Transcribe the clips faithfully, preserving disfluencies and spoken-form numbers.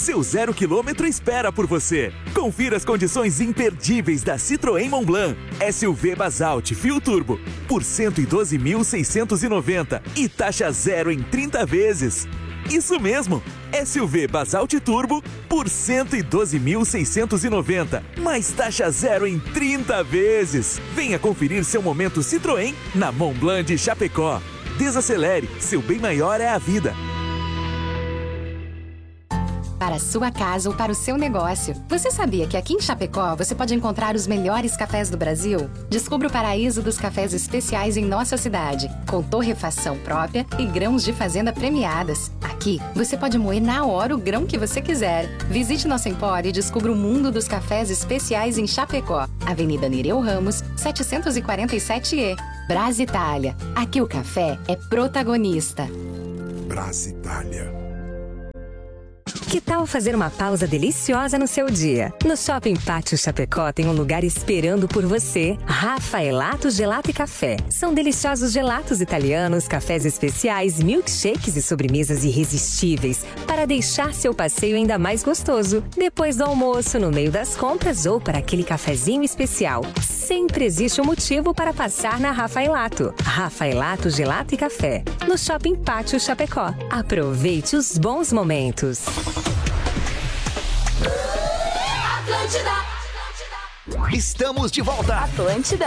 seu zero quilômetro espera por você. Confira as condições imperdíveis da Citroën Montblanc. S U V Basalt Fio Turbo por cento e doze mil seiscentos e noventa e taxa zero em trinta vezes. Isso mesmo, S U V Basalt Turbo por cento e doze mil seiscentos e noventa, mais taxa zero em trinta vezes. Venha conferir seu momento Citroën na Montblanc de Chapecó. Desacelere, seu bem maior é a vida. Para a sua casa ou para o seu negócio. Você sabia que aqui em Chapecó você pode encontrar os melhores cafés do Brasil? Descubra o paraíso dos cafés especiais em nossa cidade, com torrefação própria e grãos de fazenda premiadas. Aqui, você pode moer na hora o grão que você quiser. Visite nosso empório e descubra o mundo dos cafés especiais em Chapecó. Avenida Nereu Ramos, setecentos e quarenta e sete E. Brasitália. Aqui o café é protagonista. Brasitália. Que tal fazer uma pausa deliciosa no seu dia? No Shopping Pátio Chapecó tem um lugar esperando por você. Rafaelato Gelato e Café. São deliciosos gelatos italianos, cafés especiais, milkshakes e sobremesas irresistíveis para deixar seu passeio ainda mais gostoso. Depois do almoço, no meio das compras ou para aquele cafezinho especial. Sempre existe um motivo para passar na Rafaelato. Rafaelato Gelato e Café. No Shopping Pátio Chapecó. Aproveite os bons momentos. Estamos de volta. Atlântida.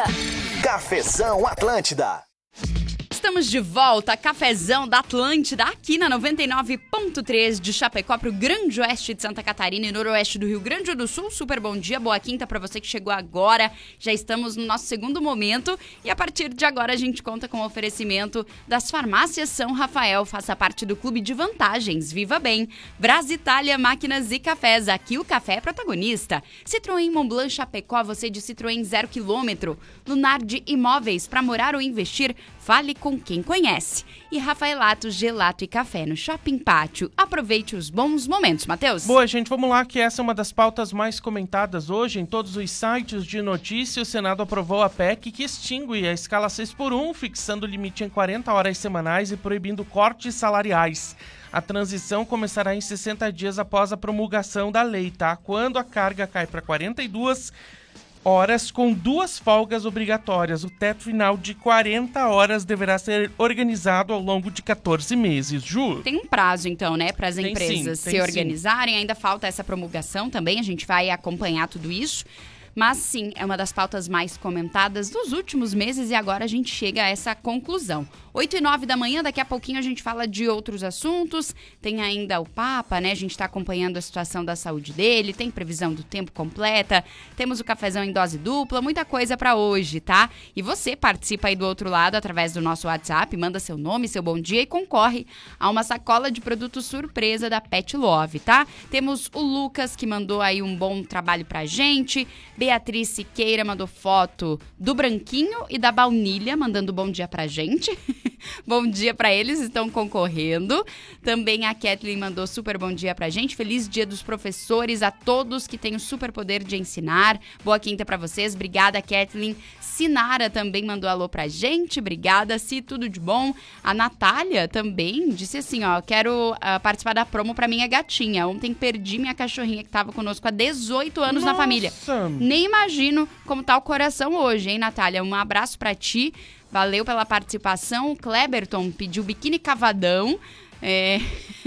Cafezão Atlântida. Estamos de volta, Cafezão da Atlântida, aqui na noventa e nove ponto três de Chapecó, para o Grande Oeste de Santa Catarina e Noroeste do Rio Grande do Sul. Super bom dia, boa quinta para você que chegou agora. Já estamos no nosso segundo momento e a partir de agora a gente conta com o oferecimento das farmácias São Rafael. Faça parte do clube de vantagens, viva bem. Brasitália Máquinas e Cafés, aqui o café é protagonista. Citroën Montblanc Chapecó, você de Citroën zero quilômetro. Lunardi Imóveis, para morar ou investir, fale com quem conhece. E Rafaelato Gelato e Café no Shopping Pátio. Aproveite os bons momentos, Matheus. Boa, gente, vamos lá, que essa é uma das pautas mais comentadas hoje em todos os sites de notícias. O Senado aprovou a P E C que extingue a escala seis por um, fixando o limite em quarenta horas semanais e proibindo cortes salariais. A transição começará em sessenta dias após a promulgação da lei, tá? Quando a carga cai para quarenta e duas horas com duas folgas obrigatórias. O teto final de quarenta horas deverá ser organizado ao longo de quatorze meses. Ju? Tem um prazo, então, né, para as empresas sim, se organizarem. Sim. Ainda falta essa promulgação também, a gente vai acompanhar tudo isso. Mas sim, é uma das pautas mais comentadas dos últimos meses e agora a gente chega a essa conclusão. oito e nove da manhã, daqui a pouquinho a gente fala de outros assuntos. Tem ainda o Papa, né? A gente está acompanhando a situação da saúde dele, tem previsão do tempo completa, temos o cafezão em dose dupla, muita coisa para hoje, tá? E você participa aí do outro lado através do nosso WhatsApp, manda seu nome, seu bom dia e concorre a uma sacola de produtos surpresa da Pet Love, tá? Temos o Lucas que mandou aí um bom trabalho pra gente. Beatriz Siqueira mandou foto do branquinho e da baunilha, mandando bom dia pra gente. Bom dia pra eles, estão concorrendo. Também a Kathleen mandou super bom dia pra gente. Feliz dia dos professores a todos que têm o super poder de ensinar. Boa quinta pra vocês. Obrigada, Kathleen. Sinara também mandou alô pra gente. Obrigada, Si, tudo de bom. A Natália também disse assim, ó, quero uh, participar da promo pra minha gatinha. Ontem perdi minha cachorrinha que tava conosco há dezoito anos Nossa. na família. Nem imagino como tá o coração hoje, hein, Natália? Um abraço pra ti. Valeu pela participação. O Kleberton pediu biquíni cavadão. É...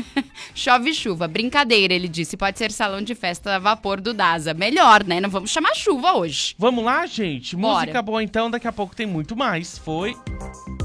Chove chuva. Brincadeira, ele disse. Pode ser salão de festa a vapor do Daza. Melhor, né? Não vamos chamar chuva hoje. Vamos lá, gente? Bora. Música boa então. Daqui a pouco tem muito mais. Foi...